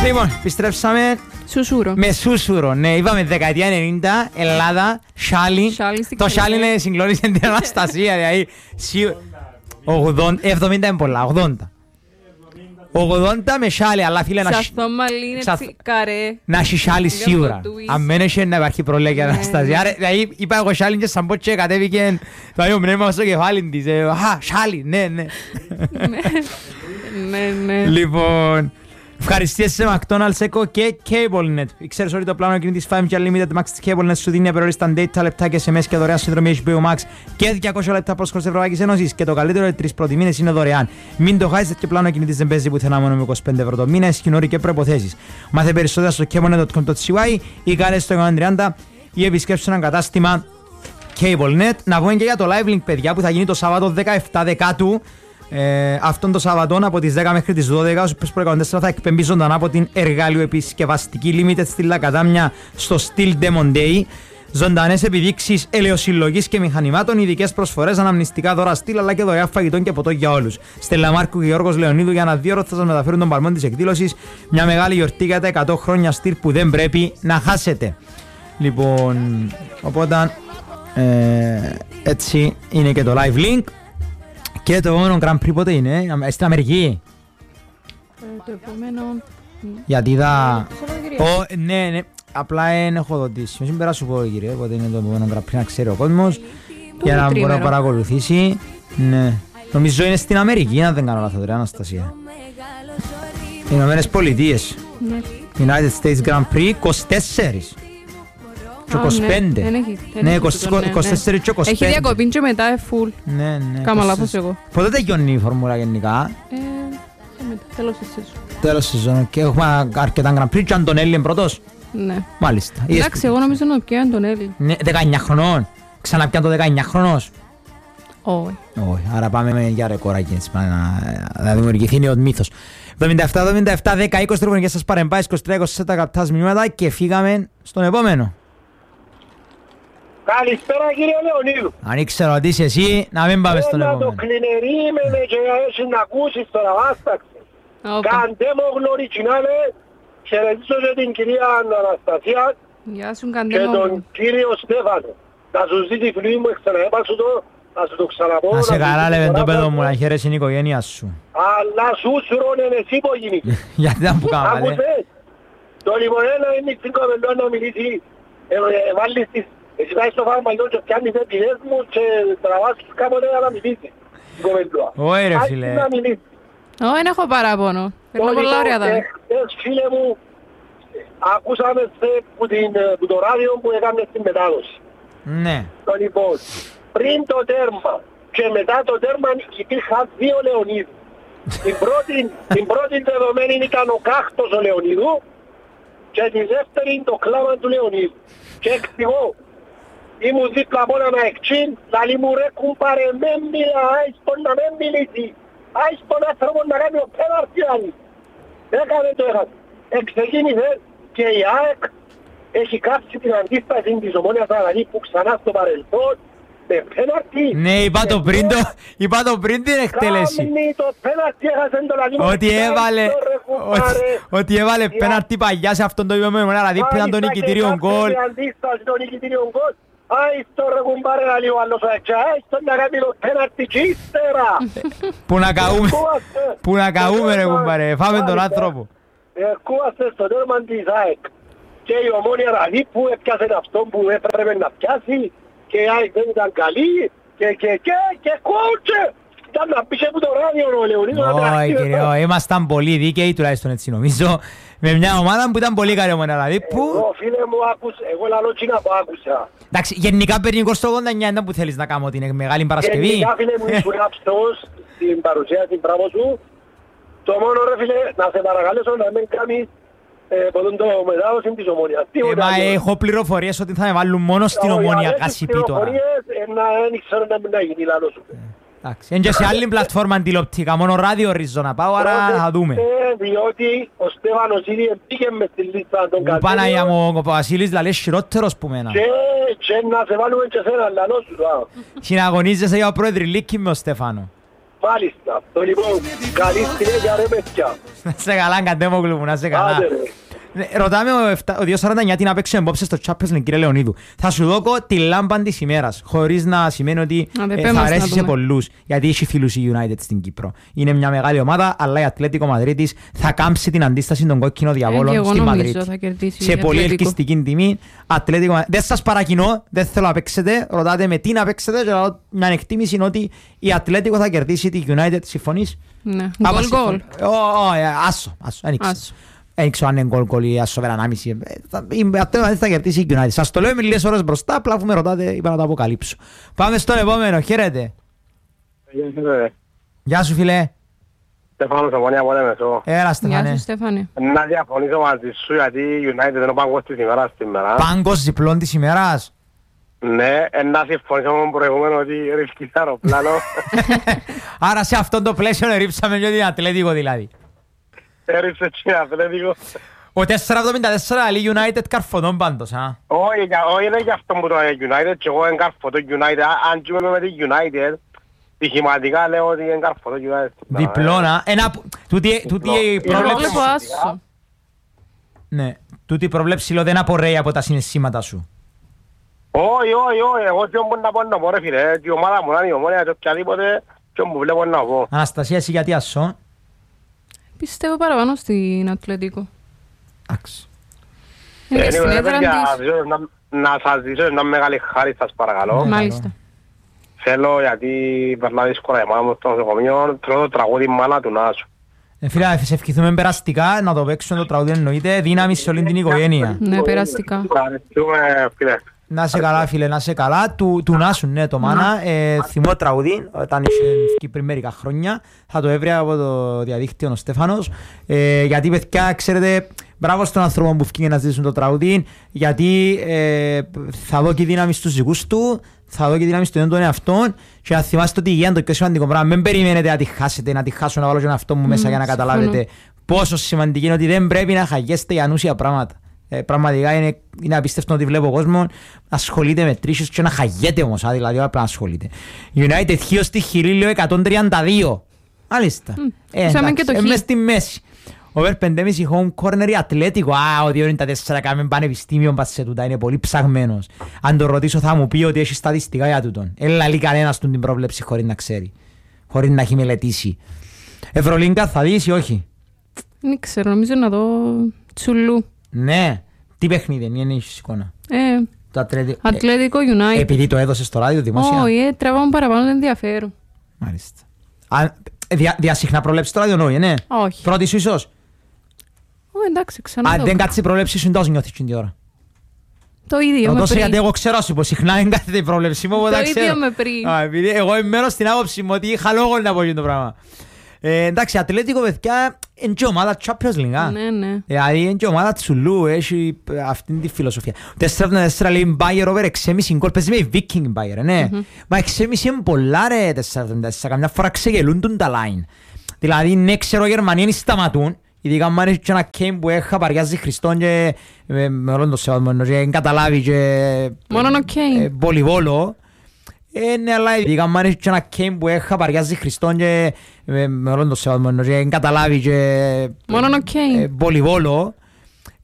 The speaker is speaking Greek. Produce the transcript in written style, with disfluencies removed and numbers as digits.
Λοιπόν, επιστρέψαμε Σουσούρο. με Σούσουρο. Ναι, είπαμε δεκαετία 90, Ελλάδα, Σάλι. Το Σάλι είναι συγκλώρισε την Αναστασία, δηλαδή 70 είναι πολλά, 80. 80 με Σάλι, αλλά φίλε να... Σαστό μαλλί είναι έτσι καρέ. Να έχει Σάλι σίγουρα. Αν μένει έχει να υπάρχει πρόβλημα για Αναστασία. Δηλαδή είπα εγώ Σάλι και σαν πω και κατέβηκε το άλλο πνεύμα στο κεφάλι της. Α, Σάλι, ναι, ναι. Ναι. Λοιπόν... Ευχαριστίες σε McDonald's, Echo και CableNet. Ξέρεις ότι το πλάνο κινητής 5G Unlimited Max της CableNet σου δίνει απεριόριστα data, λεπτά και SMS και δωρεάν συνδρομή HBO Max και 200 λεπτά πρόσχορης Ευρωπαϊκής Ένωσης. Και το καλύτερο, οι 3 πρώτοι μήνες είναι δωρεάν. Μην το χάσεις, και πλάνο κινητής δεν παίζει πουθενά μόνο με 25 ευρώ το μήνα, ισχυνόροι και προϋποθέσεις. Μάθε περισσότερα στο cablenet.com.cy ή κάνε στο 130 ή επισκέψου ένα κατάστημα CableNet. Να πούμε και για το live link, παιδιά, που θα γίνει το Σάββατο 17 Δεκάτου. Αυτόν το Σαββατόν από τις 10 μέχρι τις 12 όσοι προεκατοντές θα εκπέμπει ζωντανά από την εργαλειοεπισκευαστική Limited στη Λακατάμια στο Steel Demon Day. Ζωντανές επιδείξεις ελαιοσυλλογής και μηχανημάτων, ειδικές προσφορές, αναμνηστικά δώρα στυλ αλλά και δωρεάν φαγητών και ποτό για όλους. Στέλλα Μάρκου και Γιώργος Λεωνίδου για ένα 2 ώρο θα σας μεταφέρουν τον παλμό της εκδήλωσης. Μια μεγάλη γιορτή για τα 100 χρόνια στυλ που δεν πρέπει να χάσετε. Λοιπόν, οπότε έτσι είναι και το live link. Και το επόμενο Grand Prix πότε είναι, στην Αμερική. Το επόμενο... Γιατί θα... Ναι, απλά δεν έχω δοτήσει. Μην πέρα σου πω κύριε, πότε είναι το επόμενο Grand Prix να ξέρει ο κόσμος. Για να μπορεί να παρακολουθήσει. Ναι. Νομίζω είναι στην Αμερική, αν δεν κάνω λάθος, ρε Αναστασία. Οι Ηνωμένες Πολιτείες. United States Grand Prix 24. Και 25. Ναι, 24 και 25. Έχει διακοπή και μετά φουλ. Ναι. Κάμα λάθος εγώ. Πότε τελειώνει η φόρμουλα γενικά? Τέλος της σεζόν. Τέλος της σεζόν. Και έχουμε αρκετά Grand Prix και Αντωνέλη είναι πρώτος. Ναι. Μάλιστα. Εντάξει, εγώ νομίζω να πιάνε τον Έλλη. Ναι, 19 χρονών. Ξαναπιάν το 19 χρονός. Όχι. Όχι, άρα πάμε για ρεκόρακι έτσι, να δημιουργηθεί νέο μύθος. 77-77, 10-20 τροπονικές σας παρεμπάσεις, 23-24 καπτάς μηνύματα και φύγαμε στον επόμενο. Καλησπέρα κύριε Λεωνίδου. Αν ήξερα ότι είσαι εσύ, να μην πάμε στον επόμενο. Να το κλινερίμενε και έτσι να ακούσεις τώρα, βάσταξε. Καντέμο γνωριτζινάλε, χαιρετήσω και την κυρία Αναστασία και τον κύριο Στέφανο. Να σου ζήσει φίλοι μου, ξαναέπα σου το, να σου το ξαναπώ. Να σε καλά λέμε το παιδό μου, να χαίρεσαι την οικογένεια σου. Αλλά σου σουρώνε εσύ που γίνηκε. Γιατί δεν που κάμα, λέ. Το λιμονένα είναι η κοπελό να μιλήσει, βάλεις τις... Εσύ πάει στο φάρμακο και πιάνεις επιδές μου και τραβάς κάποτε να μιλήσεις. Όχι ρε φίλε. Όχι, δεν έχω παράπονο. Περνώ πολλά ωραία τα. Φίλε μου, ακούσαμε που το ράδιο που έκανε στην μετάδοση. Ναι. Λοιπόν, πριν το τέρμα και μετά το τέρμα υπήρχαν 2 Λεωνίδου. Την πρώτη δεδομένη ήταν ο Κάχτος ο Λεωνίδου και τη δεύτερη το κλάμα του Λεωνίδου. Και εξηγώ. Ήμουν δίπλα από έναν εξήν, λαλί μου ρε κουμπάρε με μιλά, άισπον να με μιλήσει, άισπον άνθρωπο να κάνει ο πέναρτι άλλη. Έκανε το έχασε. Εξεκίνησε και η ΑΕΚ έχει κάψει την αντίσταση της Ομόνοιας Αγαλή που ξανά στο παρελθόν με πέναρτι. Ναι, είπα το πριν την εκτέλεση. Κάμνη το πέναρτι έχασε το λαλί μου. Ότι έβαλε πέναρτι παγιά σε αυτόν το είπαμε, δηλαδή που ήταν το νικητήριο γκολ. Άιστο ρε κουμπάρε να λίγο άλλος άιστο να κάνει το πέναρτι και ύστερα. Που να καούμε ρε κουμπάρε, φάμε τον άνθρωπο. Ακούαστε στο τέρμα της ΑΕΚ και η Ομόνια Ραλή που έπιασε αυτό που έπρεπε να πιάσει και η ΑΕΚ δεν ήταν καλή και κότσε. Ήταν να πήσε από το ράδιο ο Λεωνίδος. Όχι κύριε, ήμασταν πολύ δίκαιοι τουλάχιστον έτσι νομίζω. Με μια ομάδα που ήταν πολύ καλή Ομόνια Ραλή που... Εγώ φίλε μου άκουσα, εγώ λαλό τσίνα που άκουσα. Εντάξει, γενικά παίρνει 29 ήταν που θέλεις να κάνω την Μεγάλη Παρασκευή. Γενικά φίλε μου ήσουν άψτος στην παρουσία, στην πράγμα σου. Το μόνο ρε φίλε, να σε παρακαλέσω να μην κάνεις ποτέ το μετάδοση της Ομόνιας. Μα έχω πληροφορίες ότι θα με βάλουν μόνο στην Ομόνια Κασιπί τώρα. Πληροφορίες δεν ξέρω να γίνει λάλο σου. Εντάξει, είναι και σε άλλη πλατφόρμα τηλεοπτικά, μόνο ράδιο ρίζω να πάω, άρα θα δούμε. Διότι ο Στέφανος ήδη πήγε μες στη λίστα των κατέλων. Παναγιά μου, ο Βασίλης λαλέ χειρότερος που μένα. Και να σε βάλουμε και σένα λαλό σου. Συναγωνίζεσαι για ο πρόεδρη Λίκη με ο Στέφανο. Μάλιστα. Το λοιπόν, καλή συνέχεια ρε παιδιά. Να σε καλά, Καντέμογλου μου, να σε καλά. Άντε ρε. Ρωτάμε ο 249 τι να παίξει εμπόψε στο Champions League, κύριε Λεωνίδου. Θα σου δώκω τη λάμπα της ημέρας, χωρίς να σημαίνει ότι θα αρέσει σε πολλούς. Γιατί έχει φίλους η United στην Κύπρο. Είναι μια μεγάλη ομάδα, αλλά η Ατλέτικο Μαδρίτης θα κάμψει την αντίσταση των κόκκινων διαβόλων στη Μαδρίτη. Σε πολύ ελκυστική τιμή. Δεν σας παρακινώ, δεν θέλω να παίξετε. Ρωτάτε με τι να παίξετε. Και μια εκτίμηση είναι ότι η Ατλέτικο θα κερδίσει τη United. Συμφωνείς? Ναι, γκολ. Άσο, δεν ξέρω αν είναι γκολ ή ασοβέρα ανάμιση. Θα κερδίσει η United. Σας το λέω με λίγες ώρες μπροστά, απλά αφού με ρωτάτε είπα να το αποκαλύψω. Πάμε στον επόμενο, χαίρετε. Γεια σου φίλε. Στέφανος Ομονία από Λεμεσό. Έλα Στέφανε. Γεια σου Στέφανε. Να διαφωνήσω μαζί σου γιατί η United είναι ο πάγκος της ημέρας σήμερα. Πάγκος διπλών της ημέρας. Ναι, να συμφωνήσω με τον προηγούμενο ότι ρίχνει αεροπλάνο. Άρα σε αυτόν το πλαίσιο ρίψαμε και την Ατλέτικο δηλαδή. Έριψε και Ατλέτικο. Ο 474 λέει United καρφωτών πάντως. Όχι, είναι για αυτό που το United και εγώ εγκαρφώ το United. Αν τσούμε με τη United, στοιχηματικά λέω ότι εγκαρφώ το United. Διπλώνα. Τούτη η πρόβλεψη... Ναι, τούτη η πρόβλεψη λέω δεν απορρέει από τα συναισθήματα σου. Όχι, εγώ τι όμως να πω να πω ρε φίλε. Η ομάδα μου είναι η Ομόνια και οποιαδήποτε και μου βλέπω να πω. Αναστασία, εσύ γιατί ασώ? Πιστεύω παραπάνω στην Ατλέτικο. Εντάξει. Είναι στην έδρα της. Να σας ζήσω ένα μεγάλη χάρη σας παρακαλώ. Μάλιστα. Θέλω γιατί περνά δύσκολα η μάνα μου στο νοσοκομείο, θέλω το τραγούδι «Μάνα του Νάσου». Φίλε, σε ευχηθούμε περαστικά να το παίξουμε το τραγούδι εννοείται, δύναμη σε όλη την οικογένεια. Ναι, περαστικά. Ευχαριστούμε φίλε. Να σε καλά φίλε, να σε καλά. Του Νάσου, ναι, το Μάνα. Θυμώ τραγούδι, όταν είχε πριν μερικά χρόνια. Θα το έβρια από το διαδίκτυο ο Στέφανος. Γιατί παιδιά, ξέρετε, μπράβο στον άνθρωπο που βγήκε να ζητήσουν το τραγούδι. Γιατί θα δω και δύναμη στους δικούς του, θα δω και δύναμη στον τον εαυτόν. Και να θυμάστε ότι η υγεία είναι το πιο σημαντικό πράγμα. Μην περιμένετε να τη χάσετε, να τη χάσω να βάλω και τον εαυτό μου μέσα για να καταλάβετε πόσο σημαντική είναι ότι δεν πρέπει να χαγιέστε για ανούσια πράγματα. Πραγματικά είναι απίστευτο ότι βλέπω κόσμο ασχολείται με τρίσεις και να χαγιέται όμως, δηλαδή απλά ασχολείται. United χείο στη Χιλίλιο 132. Μάλιστα. Μες στη μέση. Over 5,5 home corner Ατλέτικο. Ο 2,94 κάνουμε πανεπιστήμιο πας σε τούτα, είναι πολύ ψαγμένος. Αν το ρωτήσω θα μου πει ότι έχει στατιστικά για τούτον. Έλα λέει κανένας του την πρόβλεψη χωρίς να ξέρει, χωρίς να έχει μελετήσει. Ευρωλίγκα θα δεις ή όχι? Δεν ξέρω, νομίζω να δω Τσουλού. Ναι, τι παιχνίδι είναι η εικόνα? Ατλέτικο United. Επειδή το έδωσε στο ράδιο δημόσια. Όχι, τραβάμε παραπάνω το ενδιαφέρον. Μάλιστα. Διασύχνα προλέψει το ράδιο, ναι. Όχι. Πρώτη σου ίσως. Εντάξει, ξανά. Αν δεν κάτσει η προλέψη σου, εντός νιώθεις την ώρα. Το ίδιο με πριν. Γιατί εγώ ξέρω σου πως συχνά δεν κάθεται η προλέψη μου. Το ίδιο με πριν. Επειδή εγώ είμαι μέρος στην άποψη μου ότι είχα λόγο να πω για το πράγμα. Εντάξει, Ατλέτικο παιδιά είναι και ομάδα Champions League. Ναι. Δηλαδή είναι και ομάδα Τσουλού, έχει αυτή τη φιλοσοφία. 4-4 λέει Bayer over 6,5 γκολ, παίζει με Viking Bayer, ναι. Μα 6,5 είναι πολλά ρε 4-4, καμιά φορά ξεγελούν τα line. Δηλαδή ναι ξέρω Γερμανία σταματούν, ειδικά αν έχει και ένα κέιμ που έχει χαπαριάζει Χριστόν και με όλον το σεβασμό και καταλάβει και βολιβόλο. Ναι, αλλά ειδικά αν έχει και ένα κέιμ που έχει χαπαριάζει Χριστόν και με όλον το σεβασμό και καταλάβει και βολιβόλο.